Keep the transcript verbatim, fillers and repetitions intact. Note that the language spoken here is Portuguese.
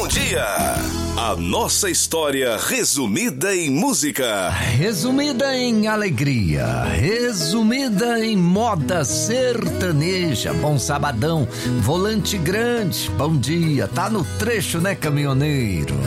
bom dia. A nossa história resumida em música. Resumida em alegria. Resumida em moda sertaneja. Bom sabadão. Volante grande. Bom dia. Tá no trecho, né, caminhoneiro?